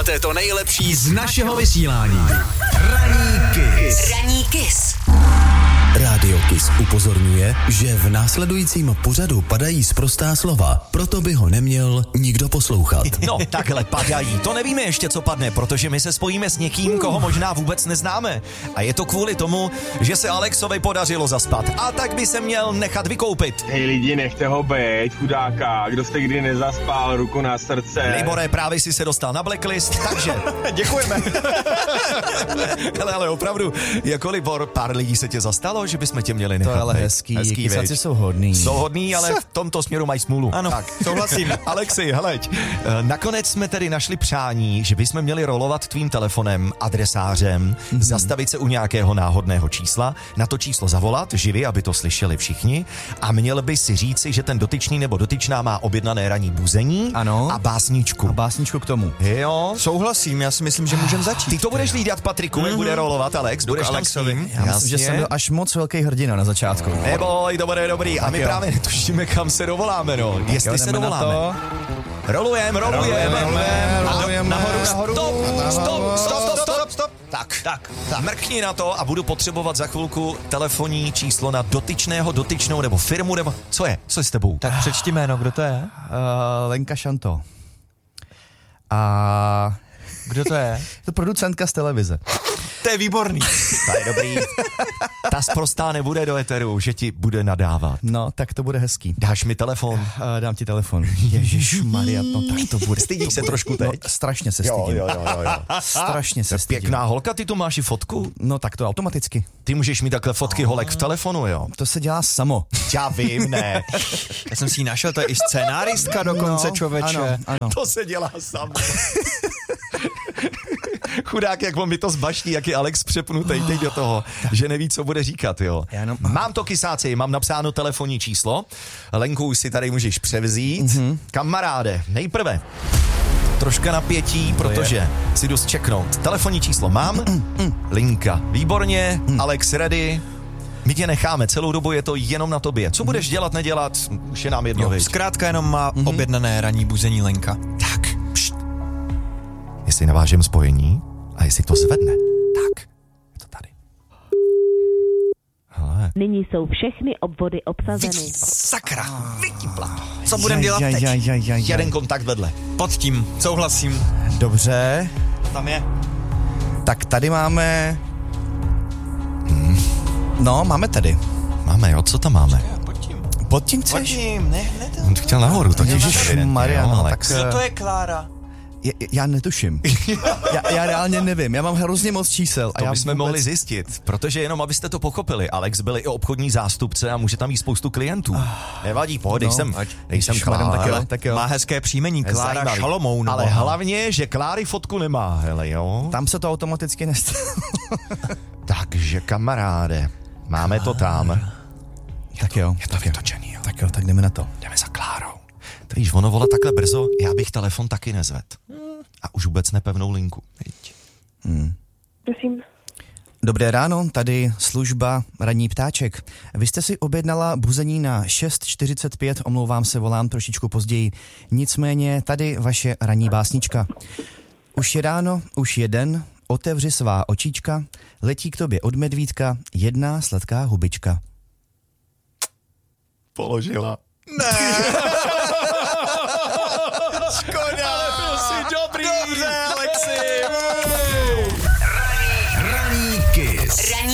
máte to nejlepší z našeho vysílání. Ranní Kiss. Rádio Kiss upozorňuje, že v následujícím pořadu padají sprostá slova, proto by ho neměl nikdo poslouchat. No, takhle padají. To nevíme ještě, co padne, protože my se spojíme s někým, koho možná vůbec neznáme. A je to kvůli tomu, že se Alexovi podařilo zaspat. A tak by se měl nechat vykoupit. Hej lidi, nechte ho bejt, chudáka. Kdo jste kdy nezaspal, ruku na srdce. Libore, právě si se dostal na blacklist, takže děkujeme. ale opravdu, jako Libor, pár lidí se tě zastalo, že bychom tě měli nechat. To je ale hezký kysáci jsou hodný. Jsou hodný, ale v tomto směru mají smůlu. Ano, tak. souhlasím. Alexi, heleď, nakonec jsme tedy našli přání, že bychom měli rolovat tvým telefonem, adresářem, zastavit se u nějakého náhodného čísla, na to číslo zavolat, živě, aby to slyšeli všichni, a měl by si říci, že ten dotyčný nebo dotyčná má objednané ranní buzení a básničku. A básničku k tomu. Jo. Souhlasím, já si myslím, že můžeme začít. Ty to budeš lídat, Patriku, jak bude rolovat Alex, budeš tam s ním. Já myslím, že jsem byl až moc velký hrdina na začátku. Neboj, to bude dobrý. A my právě netušíme, kam se dovoláme, no. Jestli se dovoláme. Rolujeme. Nahoru. Stop. Tak. Mrkni na to a budu potřebovat za chvilku telefonní číslo na dotyčnou nebo firmu, nebo co je? Co je s tebou? Tak přečti jméno, kdo to je? Lenka Šanto. A kdo to je? To producentka z televize. To je výborný. To je dobrý. Ta sprostá nebude do eteru, že ti bude nadávat. No, tak to bude hezký. Dáš mi telefon? Dám ti telefon. Ježišmarja, no tak to bude. Stydíš se trošku teď? No, strašně se stydím. Jo. Strašně se stydím. Pěkná holka, ty tu máš i fotku? No tak to automaticky. Ty můžeš mít takhle fotky holek v telefonu, jo? To se dělá samo. Já vím, ne. Já jsem si ji našel, to je i scénáristka dokonce, člověče. Ano. To se dělá samo. Chudák, jak on mi to zbaští, jak je Alex přepnutej teď do toho, že neví, co bude říkat, jo. Mám to, kysáci, mám napsáno telefonní číslo. Lenku, už si tady můžeš převzít. Kamaráde, nejprve troška napětí, protože si jdu zčeknout. Telefonní číslo mám, linka, výborně, Alex ready. My tě necháme, celou dobu je to jenom na tobě. Co budeš dělat, nedělat, už je nám jedno, viď? Zkrátka jenom má objednané ranní buzení Lenka. Tak, jestli navážem spojení a jestli to zvedne, tak, je to tady. Hele. Nyní jsou všechny obvody obsazeny. Sakra, vytípla. Co budeme dělat teď? Jeden kontakt vedle. Pod tím, souhlasím. Dobře. Tam je. Tak tady máme... No, máme tady. Máme, jo, co tam máme? Pod tím chceš? Pod tím, ne. On chtěl nahoru, to Ježišmarja, no, tak... Co to je, Klára? Já netuším. já reálně nevím. Já mám hrozně moc čísel. To bychom mohli zjistit, protože jenom abyste to pochopili, Alex byl i obchodní zástupce a může tam mít spoustu klientů. Nevadí, pohodej, jsem Klára. Tak jo. Má hezké příjmení, Klára Šalomoun. Ale hlavně, že Kláry fotku nemá, hele, jo. Tam se to automaticky nestane. Takže kamaráde, máme to tam. Tak jo. Je to vytočený, jo. Tak jo, tak jdeme na to. Jdeme za Klárou. Víš, ono volat takhle brzo, já bych telefon taky nezvedl. A už vůbec nepevnou linku. Prosím. Dobré ráno, tady služba Ranní ptáček. Vy jste si objednala buzení na 6:45, omlouvám se, volám trošičku později. Nicméně tady vaše ranní básnička. Už je ráno, už je den, otevři svá očička, letí k tobě od medvídka jedna sladká hubička. Položila. Ne. Škoda. Ale byl jsi dobrý. Dobře, Alexi.